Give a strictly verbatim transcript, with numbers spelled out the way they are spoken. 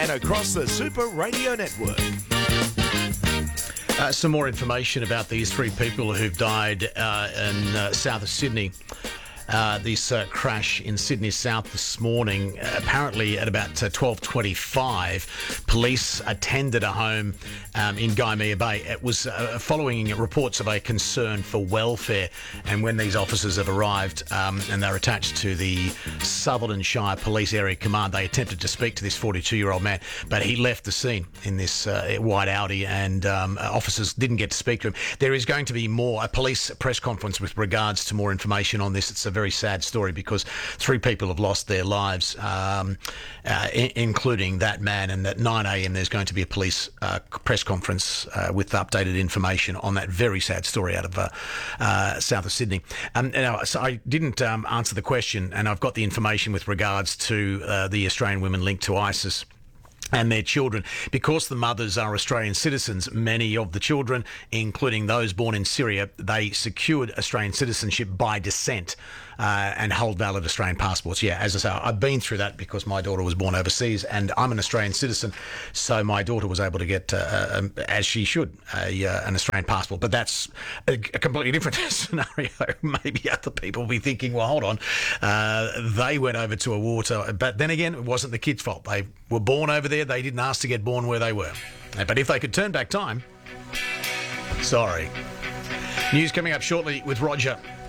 and across the Super Radio Network. Uh, some more information about these three people who've died uh, in uh, south of Sydney. Uh, this uh, crash in Sydney South this morning, uh, apparently at about uh, twelve twenty-five, police attended a home um, in Gymea Bay. It was uh, following reports of a concern for welfare, and when these officers have arrived um, and they're attached to the Sutherland Shire Police Area Command, they attempted to speak to this forty-two-year-old man, but he left the scene in this uh, white Audi, and um, officers didn't get to speak to him. There is going to be more, a police press conference with regards to more information on this. It's a very sad story because three people have lost their lives, um, uh, I- including that man. And at nine a.m. there's going to be a police uh, press conference uh, with updated information on that very sad story out of uh, uh, south of Sydney. Um, now, so I didn't um, answer the question, and I've got the information with regards to uh, the Australian women linked to ISIS and their children. Because the mothers are Australian citizens, many of the children, including those born in Syria, they secured Australian citizenship by descent uh, and hold valid Australian passports. Yeah, as I say, I've been through that because my daughter was born overseas and I'm an Australian citizen, so my daughter was able to get, uh, um, as she should, a, uh, an Australian passport. But that's a, a completely different scenario. Maybe other people will be thinking, well, hold on, uh, they went over to a war to... But then again, it wasn't the kids' fault. They were born over there. They didn't ask to get born where they were. But if they could turn back time, sorry. News coming up shortly with Roger.